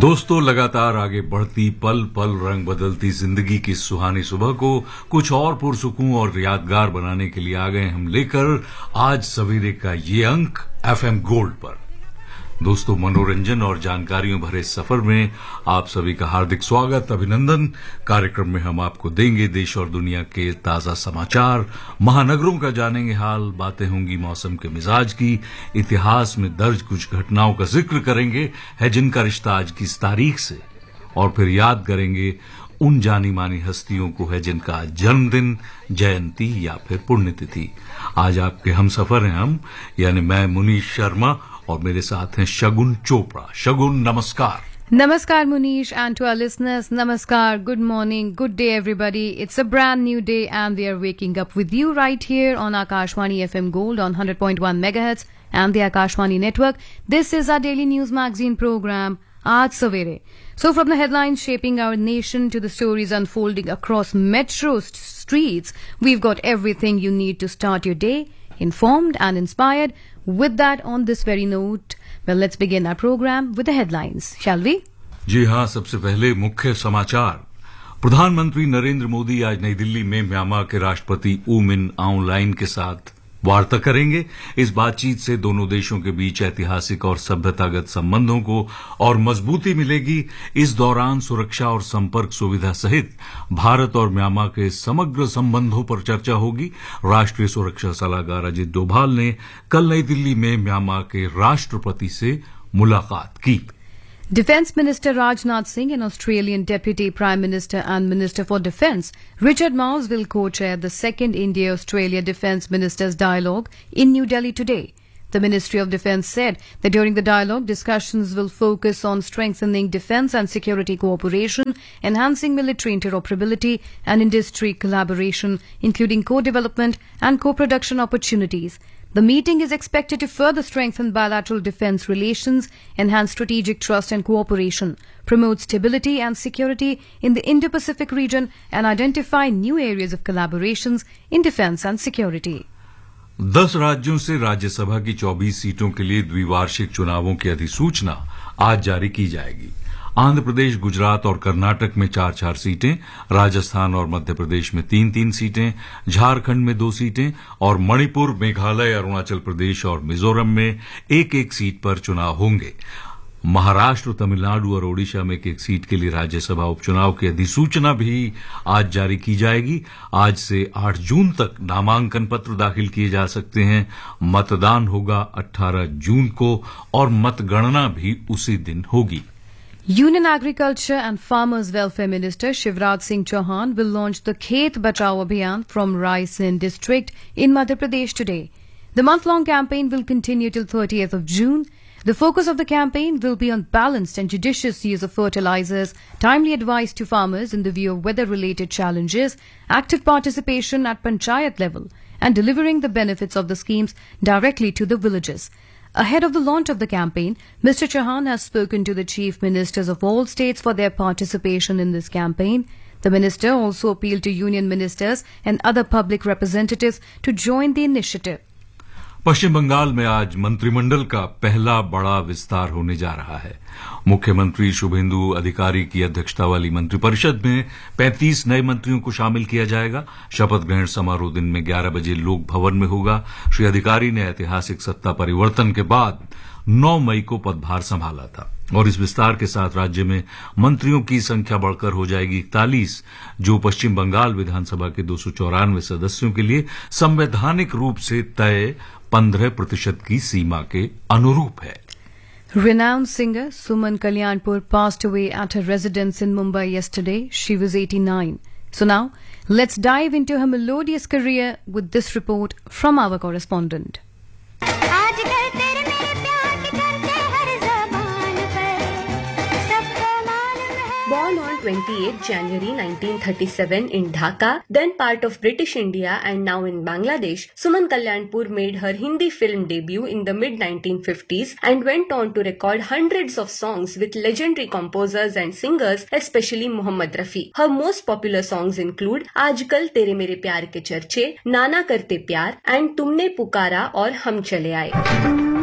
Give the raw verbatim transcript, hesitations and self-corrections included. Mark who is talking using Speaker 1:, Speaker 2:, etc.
Speaker 1: दोस्तों, लगातार आगे बढ़ती पल पल रंग बदलती जिंदगी की सुहानी सुबह को कुछ और पुरसुकून और यादगार बनाने के लिए आ गए हम लेकर आज सवेरे का ये अंक एफएम गोल्ड पर। दोस्तों, मनोरंजन और जानकारियों भरे सफर में आप सभी का हार्दिक स्वागत, अभिनंदन। कार्यक्रम में हम आपको देंगे देश और दुनिया के ताजा समाचार, महानगरों का जानेंगे हाल, बातें होंगी मौसम के मिजाज की, इतिहास में दर्ज कुछ घटनाओं का जिक्र करेंगे है जिनका रिश्ता आज की इस तारीख से, और फिर याद करेंगे उन जानी मानी हस्तियों को है जिनका आज जन्मदिन, जयंती या फिर पुण्यतिथि। आज आपके हम सफर हैं हम, यानी मैं मुनीश शर्मा और मेरे साथ हैं शगुन चोपड़ा। शगुन, नमस्कार।
Speaker 2: Namaskar Munish, and to our listeners, Namaskar, good morning, good day everybody. It's a brand new day and we are waking up with you right here on Akashwani F M Gold on one hundred point one megahertz and the Akashwani network. This is our daily news magazine program, Aaj Savere. So from the headlines shaping our nation to the stories unfolding across metro st- streets, we've got everything you need to start your day informed and inspired. With that, on this very note, well, let's begin our program with the headlines, shall we?
Speaker 1: जी हां, सबसे पहले मुख्य समाचार। प्रधानमंत्री नरेंद्र मोदी आज नई दिल्ली में Myanmar के राष्ट्रपति ऊ मिन आउंग लाइन के साथ वार्ता करेंगे। इस बातचीत से दोनों देशों के बीच ऐतिहासिक और सभ्यतागत संबंधों को और मजबूती मिलेगी। इस दौरान सुरक्षा और संपर्क सुविधा सहित भारत और म्यांमार के समग्र संबंधों पर चर्चा होगी। राष्ट्रीय सुरक्षा सलाहकार अजित डोभाल ने कल नई दिल्ली में म्यांमार के राष्ट्रपति से मुलाकात की।
Speaker 2: Defence Minister Rajnath Singh and Australian Deputy Prime Minister and Minister for Defence Richard Marles will co-chair the second India-Australia Defence Ministers Dialogue in New Delhi today. The Ministry of Defence said that during the dialogue, discussions will focus on strengthening defence and security cooperation, enhancing military interoperability and industry collaboration, including co-development and co-production opportunities. The meeting is expected to further strengthen bilateral defence relations, enhance strategic trust and cooperation, promote stability and security in the Indo-Pacific region, and identify new areas of collaborations in defence and security.
Speaker 1: दस राज्यों से राज्यसभा की चौबीस सीटों के लिए द्विवार्षिक चुनावों की अधिसूचना आज जारी की जाएगी। आंध्र प्रदेश, गुजरात और कर्नाटक में चार चार सीटें, राजस्थान और मध्य प्रदेश में तीन तीन सीटें, झारखंड में दो सीटें और मणिपुर, मेघालय, अरुणाचल प्रदेश और मिजोरम में एक एक सीट पर चुनाव होंगे। महाराष्ट्र, तमिलनाडु और ओडिशा में एक एक सीट के लिए राज्यसभा उपचुनाव की अधिसूचना भी आज जारी की जाएगी। आज से आठ जून तक नामांकन पत्र दाखिल किए जा सकते हैं। मतदान होगा अठारह जून को और मतगणना भी उसी दिन होगी।
Speaker 2: Union Agriculture and Farmers Welfare Minister Shivraj Singh Chauhan will launch the Khet Bachao Abhiyan from Raisen district in Madhya Pradesh today. The month-long campaign will continue till thirtieth of June. The focus of the campaign will be on balanced and judicious use of fertilizers, timely advice to farmers in the view of weather-related challenges, active participation at panchayat level, and delivering the benefits of the schemes directly to the villages. Ahead of the launch of the campaign, Mister Chauhan has spoken to the chief ministers of all states for their participation in this campaign. The minister also appealed to union ministers and other public representatives to join the initiative.
Speaker 1: पश्चिम बंगाल में आज मंत्रिमंडल का पहला बड़ा विस्तार होने जा रहा है। मुख्यमंत्री शुभेंदु अधिकारी की अध्यक्षता वाली मंत्रिपरिषद में पैंतीस नए मंत्रियों को शामिल किया जाएगा। शपथ ग्रहण समारोह दिन में ग्यारह बजे लोक भवन में होगा। श्री अधिकारी ने ऐतिहासिक सत्ता परिवर्तन के बाद नौ मई को पदभार संभाला था और इस विस्तार के साथ राज्य में मंत्रियों की संख्या बढ़कर हो जाएगी इकतालीस, जो पश्चिम बंगाल विधानसभा के दो सौ चौरानवे सदस्यों के लिए संवैधानिक रूप से तय पंद्रह प्रतिशत की सीमा के अनुरूप है।
Speaker 2: Renowned singer Suman Kalyanpur passed away at her residence in Mumbai yesterday. She was eighty-nine. So now, let's dive into her melodious career with this report from our correspondent.
Speaker 3: Born on twenty-eighth January nineteen thirty-seven in Dhaka, then part of British India and now in Bangladesh, Suman Kalyanpur made her Hindi film debut in the mid nineteen fifties and went on to record hundreds of songs with legendary composers and singers, especially Mohammed Rafi. Her most popular songs include Aajkal Tere Mere Pyar Ke Charche, Nana Karte Pyar and Tumne Pukara और हम चले आए।